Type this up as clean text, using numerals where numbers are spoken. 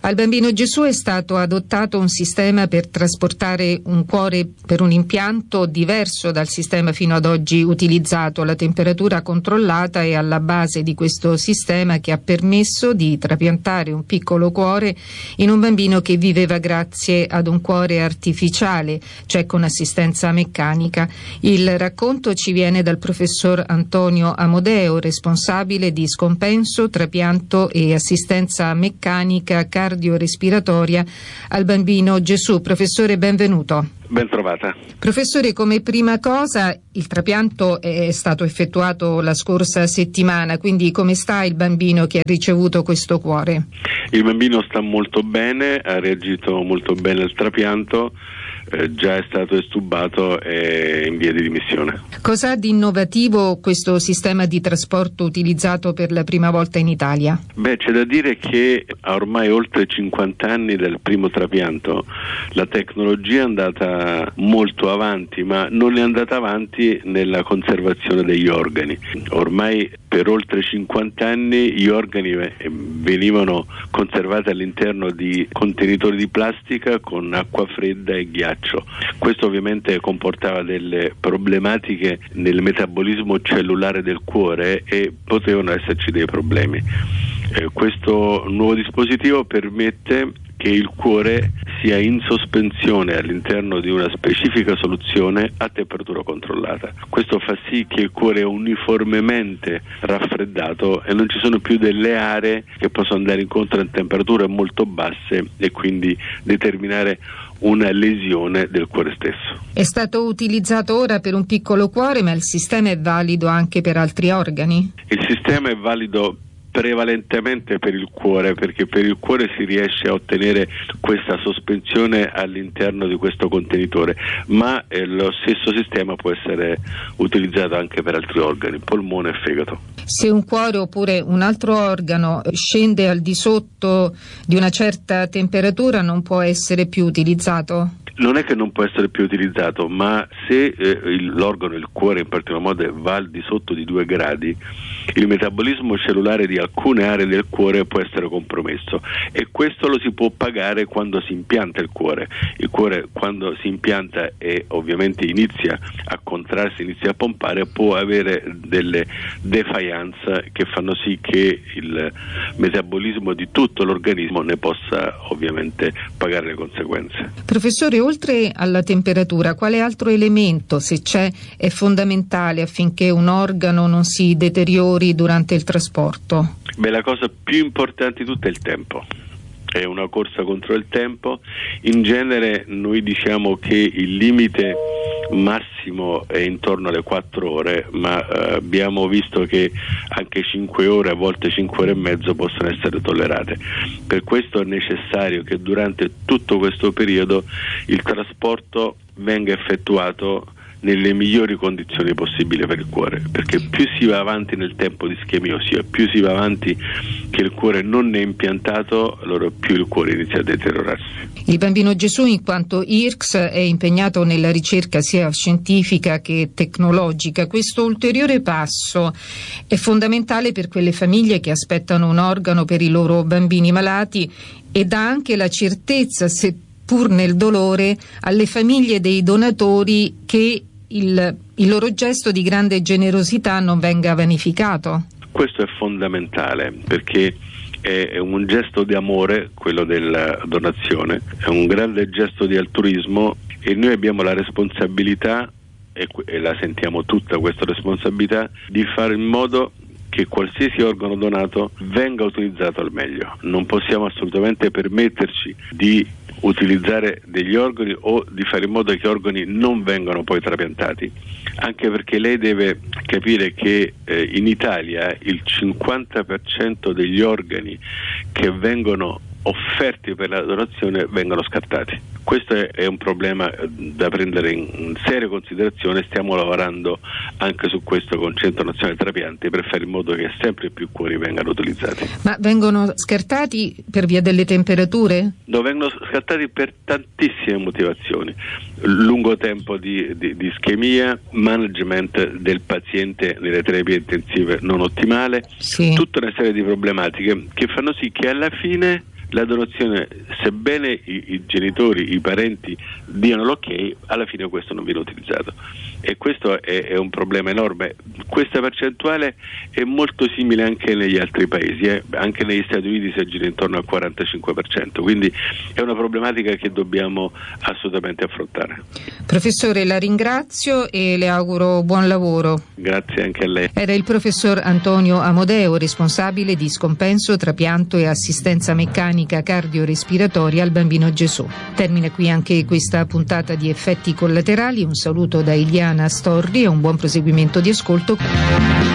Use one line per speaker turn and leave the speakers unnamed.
Al Bambino Gesù è stato adottato un sistema per trasportare un cuore per un impianto diverso dal sistema fino ad oggi utilizzato. La temperatura controllata è alla base di questo sistema che ha permesso di trapiantare un piccolo cuore in un bambino che viveva grazie ad un cuore artificiale, cioè con assistenza meccanica. Il racconto ci viene dal professor Antonio Amodeo, responsabile di scompenso, trapianto e assistenza meccanica cardiorespiratoria al Bambino Gesù. Professore, benvenuto.
Ben trovata.
Professore, come prima cosa, il trapianto è stato effettuato la scorsa settimana, quindi come sta il bambino che ha ricevuto questo cuore?
Il bambino sta molto bene, ha reagito molto bene al trapianto, già è stato estubato e in via di dimissione.
Cos'ha di innovativo questo sistema di trasporto utilizzato per la prima volta in Italia?
C'è da dire che a ormai oltre 50 anni dal primo trapianto la tecnologia è andata molto avanti, ma non è andata avanti nella conservazione degli organi. Ormai per oltre 50 anni gli organi venivano conservati all'interno di contenitori di plastica con acqua fredda e ghiaccio. Questo ovviamente comportava delle problematiche nel metabolismo cellulare del cuore e potevano esserci dei problemi. Questo nuovo dispositivo permette che il cuore sia in sospensione all'interno di una specifica soluzione a temperatura controllata. Questo fa sì che il cuore è uniformemente raffreddato e non ci sono più delle aree che possono andare incontro a temperature molto basse e quindi determinare una lesione del cuore stesso.
È stato utilizzato ora per un piccolo cuore, ma il sistema è valido anche per altri organi?
Il sistema è valido prevalentemente per il cuore, perché per il cuore si riesce a ottenere questa sospensione all'interno di questo contenitore, ma lo stesso sistema può essere utilizzato anche per altri organi, polmone e fegato.
Se un cuore oppure un altro organo scende al di sotto di una certa temperatura non può essere più utilizzato?
Non è che non può essere più utilizzato, ma se l'organo, il cuore in particolar modo, va al di sotto di 2 gradi, il metabolismo cellulare di alcune aree del cuore può essere compromesso e questo lo si può pagare quando si impianta il cuore. Il cuore, quando si impianta e ovviamente inizia a contrarsi, inizia a pompare, può avere delle defiance che fanno sì che il metabolismo di tutto l'organismo ne possa ovviamente pagare le conseguenze.
Professore, oltre alla temperatura, quale altro elemento, se c'è, è fondamentale affinché un organo non si deteriori durante il trasporto?
La cosa più importante di tutto è il tempo. È una corsa contro il tempo. In genere noi diciamo che il limite massimo è intorno alle 4 ore, ma abbiamo visto che anche 5 ore, a volte 5 ore e mezzo possono essere tollerate. Per questo è necessario che durante tutto questo periodo il trasporto venga effettuato nelle migliori condizioni possibili per il cuore, perché più si va avanti nel tempo di ischemia, ossia più si va avanti che il cuore non è impiantato, allora più il cuore inizia a deteriorarsi.
Il Bambino Gesù, in quanto IRCS, è impegnato nella ricerca sia scientifica che tecnologica. Questo ulteriore passo è fondamentale per quelle famiglie che aspettano un organo per i loro bambini malati e dà anche la certezza, seppur nel dolore, alle famiglie dei donatori che il loro gesto di grande generosità non venga vanificato.
Questo è fondamentale perché è un gesto di amore, quello della donazione, è un grande gesto di altruismo e noi abbiamo la responsabilità, e la sentiamo tutta questa responsabilità, di fare in modo che qualsiasi organo donato venga utilizzato al meglio. Non possiamo assolutamente permetterci di utilizzare degli organi o di fare in modo che organi non vengano poi trapiantati, anche perché lei deve capire che in Italia il 50% degli organi che vengono offerti per la donazione vengono scartati. Questo è un problema da prendere in seria considerazione. Stiamo lavorando anche su questo con Centro Nazionale Trapianti per fare in modo che sempre più cuori vengano utilizzati.
Ma vengono scartati per via delle temperature?
No, vengono scartati per tantissime motivazioni: lungo tempo di ischemia, management del paziente nelle terapie intensive non ottimale,
sì.
Tutta una serie di problematiche che fanno sì che alla fine la donazione, sebbene i genitori, i parenti diano l'ok, alla fine questo non viene utilizzato, e questo è un problema enorme. Questa percentuale è molto simile anche negli altri paesi, anche negli Stati Uniti si aggira intorno al 45%, quindi è una problematica che dobbiamo assolutamente affrontare.
Professore, la ringrazio e le auguro buon lavoro.
Grazie anche a lei.
Era il professor Antonio Amodeo, responsabile di scompenso, trapianto e assistenza meccanica cardiorespiratoria al Bambino Gesù. Termina qui anche questa puntata di Effetti Collaterali. Un saluto da Iliana Storri e un buon proseguimento di ascolto.